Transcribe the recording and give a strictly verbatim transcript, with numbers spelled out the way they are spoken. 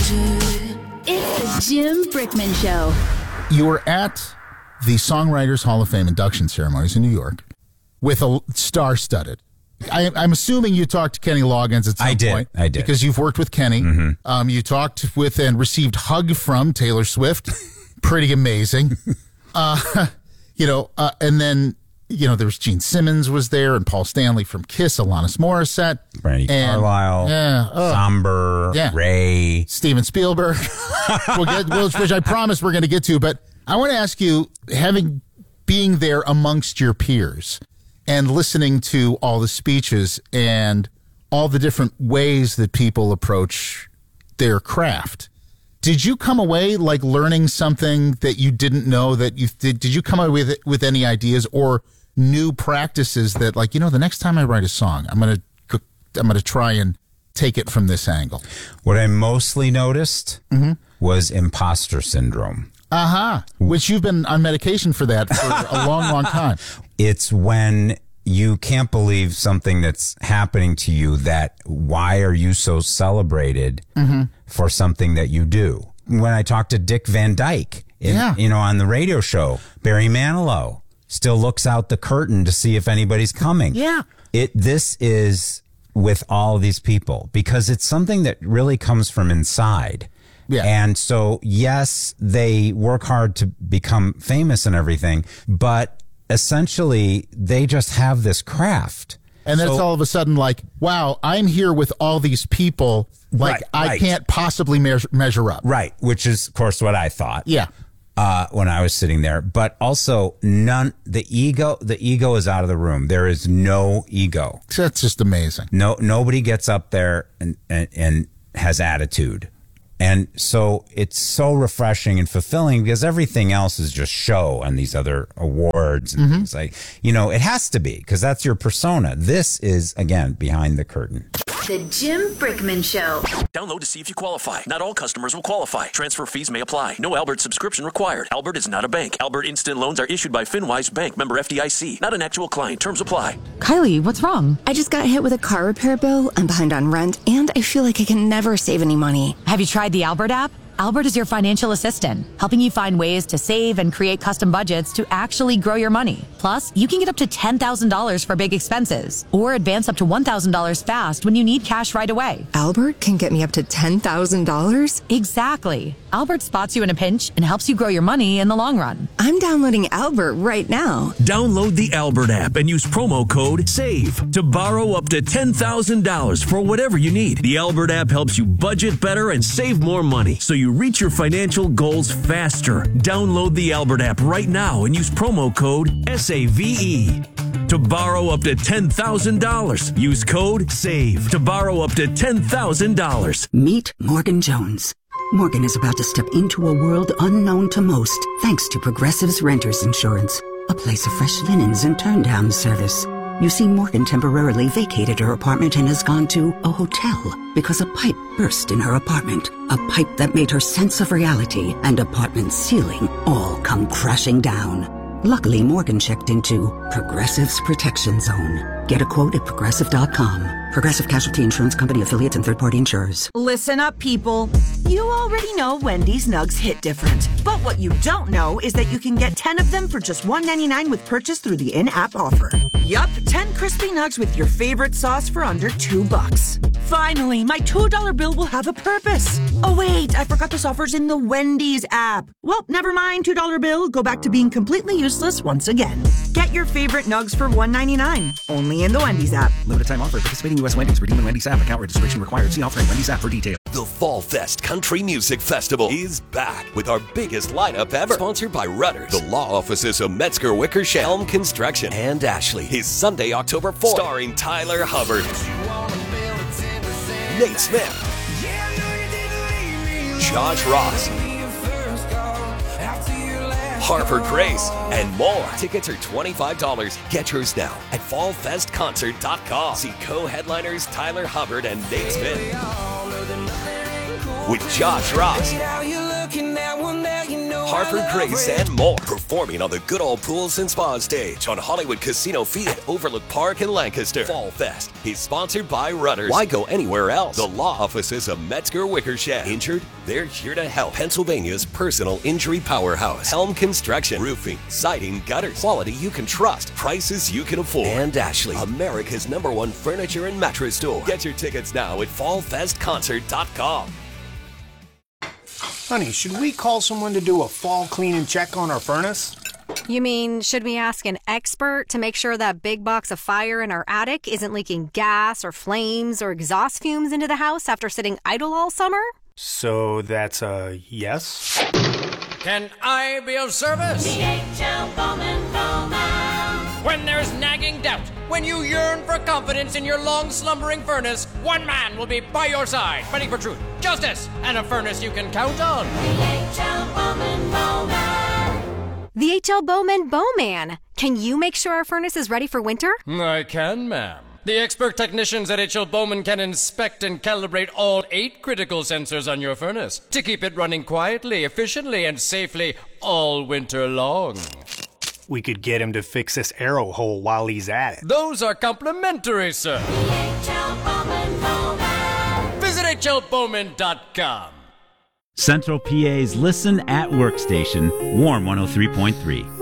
It's the Jim Brickman Show. You were at the Songwriters Hall of Fame induction ceremonies in New York with a star-studded. I, I'm assuming you talked to Kenny Loggins at some I did. point. I did. Because you've worked with Kenny. Mm-hmm. Um, you talked with and received hug from Taylor Swift. Pretty amazing. uh, you know, uh, and then, you know, there was Gene Simmons was there and Paul Stanley from Kiss, Alanis Morissette. Brandy and, Carlisle. Yeah. Oh, Somber. Yeah. Ray. Steven Spielberg. we'll get, we'll, which I promise we're going to get to. But I want to ask you, having being there amongst your peers and listening to all the speeches and all the different ways that people approach their craft, did you come away like learning something that you didn't know that you did? Did you come away with with any ideas or new practices that, like, you know, the next time I write a song, I'm gonna I'm gonna try and take it from this angle? What I mostly noticed mm-hmm. was imposter syndrome. Uh-huh. Which you've been on medication for that for a long, long time. It's when you can't believe something that's happening to you, that why are you so celebrated mm-hmm. for something that you do? When I talked to Dick Van Dyke, in, yeah. you know, on the radio show, Barry Manilow still looks out the curtain to see if anybody's coming. Yeah. It, this is with all of these people because it's something that really comes from inside. Yeah. And so, yes, they work hard to become famous and everything, but essentially they just have this craft. And that's so, all of a sudden like, wow, I'm here with all these people. Like, right, I right. can't possibly measure, measure up. Right. Which is, of course, what I thought. Yeah. Uh, when I was sitting there, but also none, the ego, the ego is out of the room. There is no ego. That's just amazing. No, nobody gets up there and, and, and has attitude. And so it's so refreshing and fulfilling because everything else is just show and these other awards and mm-hmm. things like, you know, it has to be because that's your persona. This is, again, behind the curtain. The Jim Brickman Show. Download to see if you qualify. Not all customers will qualify. Transfer fees may apply. No Albert subscription required. Albert is not a bank. Albert Instant Loans are issued by FinWise Bank, member F D I C. Not an actual client. Terms apply. Kylie, what's wrong? I just got hit with a car repair bill. I'm behind on rent, and I feel like I can never save any money. Have you tried the Albert app? Albert is your financial assistant, helping you find ways to save and create custom budgets to actually grow your money. Plus, you can get up to ten thousand dollars for big expenses or advance up to one thousand dollars fast when you need cash right away. Albert can get me up to ten thousand dollars? Exactly. Albert spots you in a pinch and helps you grow your money in the long run. I'm downloading Albert right now. Download the Albert app and use promo code SAVE to borrow up to ten thousand dollars for whatever you need. The Albert app helps you budget better and save more money so you reach your financial goals faster. Download the Albert app right now and use promo code S A V E to borrow up to ten thousand dollars. Use code SAVE to borrow up to ten thousand dollars. Meet Morgan Jones. Morgan is about to step into a world unknown to most thanks to Progressive's Renters Insurance, a place of fresh linens and turn-down service. You see, Morgan temporarily vacated her apartment and has gone to a hotel because a pipe burst in her apartment. A pipe that made her sense of reality and apartment ceiling all come crashing down. Luckily, Morgan checked into Progressive's Protection Zone. Get a quote at Progressive dot com. Progressive Casualty Insurance Company, affiliates, and third-party insurers. Listen up, people. You already know Wendy's Nugs hit different. But what you don't know is that you can get ten of them for just one ninety-nine with purchase through the in-app offer. Yup, ten crispy nugs with your favorite sauce for under two bucks. Finally, my two dollar bill will have a purpose. Oh wait, I forgot this offer's in the Wendy's app. Well, never mind, two dollar bill. Go back to being completely useless once again. Get your favorite nugs for one ninety-nine. Only in the Wendy's app. Limited time offer. Participating U S Wendy's. Redeem in Wendy's app. Account registration required. See offering Wendy's app for details. The Fall Fest Country Music Festival is back with our biggest lineup ever. Sponsored by Rudders, the law offices of Metzger Wickersham, Helm Construction, and Ashley. Is Sunday, October fourth. Starring Tyler Hubbard, Nate Smith, Josh Ross, Harper Grace, and more. Tickets are twenty-five dollars. Get yours now at fall fest concert dot com. See co-headliners Tyler Hubbard and Nate Smith with Josh Ross, Harper Grace, and more. Performing on the Good Old Pools and Spa stage on Hollywood Casino Field at Overlook Park in Lancaster. Fall Fest is sponsored by Rudders. Why go anywhere else? The law offices of Metzger Wickersham. Injured? They're here to help. Pennsylvania's personal injury powerhouse. Helm Construction. Roofing, siding, gutters. Quality you can trust. Prices you can afford. And Ashley, America's number one furniture and mattress store. Get your tickets now at fall fest concert dot com. Honey, should we call someone to do a fall clean and check on our furnace? You mean, should we ask an expert to make sure that big box of fire in our attic isn't leaking gas or flames or exhaust fumes into the house after sitting idle all summer? So that's a yes? Can I be of service? D H L Bowman Bowman. When there's nagging doubt, when you yearn for confidence in your long slumbering furnace, one man will be by your side, fighting for truth, justice, and a furnace you can count on. D H L Bowman Bowman. The H L Bowman Bowman. Can you make sure our furnace is ready for winter? I can, ma'am. The expert technicians at H L Bowman can inspect and calibrate all eight critical sensors on your furnace to keep it running quietly, efficiently, and safely all winter long. We could get him to fix this arrow hole while he's at it. Those are complimentary, sir. H L Bowman Bowman. Visit H L Bowman dot com. Central P A's Listen at Workstation, Warm one oh three point three.